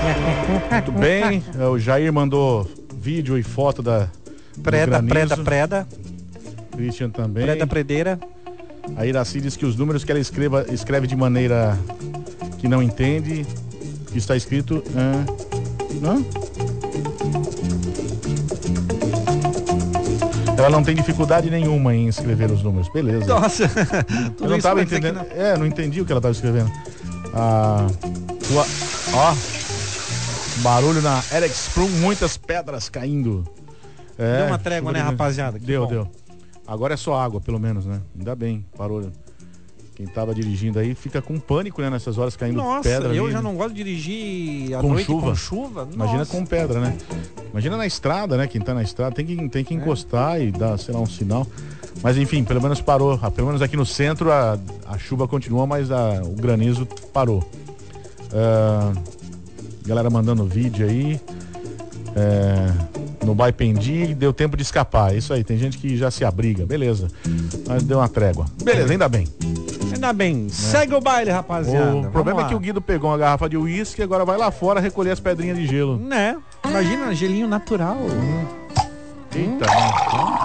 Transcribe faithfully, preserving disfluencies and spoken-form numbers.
Muito bem, o Jair mandou vídeo e foto da Preda, preda, preda. Christian também. Preda, predeira. A Iraci diz que os números que ela escreva, escreve de maneira que não entende, que está escrito... Ah, não? Ela não tem dificuldade nenhuma em escrever os números, beleza. Nossa, eu não estava entendendo. Não... É, não entendi o que ela estava escrevendo. Ah, tua... Ó, barulho na Eric Sprung, muitas pedras caindo. É, deu uma trégua, né, de... rapaziada? Que deu, bom. deu. Agora é só água, pelo menos, né? Ainda bem, parou. Quem tava dirigindo aí fica com pânico, né? Nessas horas caindo Nossa, pedra. Nossa, eu ali, já não gosto de dirigir à com noite chuva. com chuva. Imagina Nossa. com pedra, né? Imagina na estrada, né? Quem tá na estrada tem que, tem que encostar é. e dar, sei lá, um sinal. Mas enfim, pelo menos parou. Pelo menos aqui no centro a, a chuva continua, mas a, o granizo parou. Uh, galera mandando vídeo aí. É... No Baipendi deu tempo de escapar. Isso aí, tem gente que já se abriga, beleza. Mas deu uma trégua. Beleza, ainda bem. Ainda bem. Né? Segue o baile, rapaziada. O problema é que o Guido pegou uma garrafa de uísque e agora vai lá fora recolher as pedrinhas de gelo. Né? Imagina, gelinho natural. Hum. Eita, hum.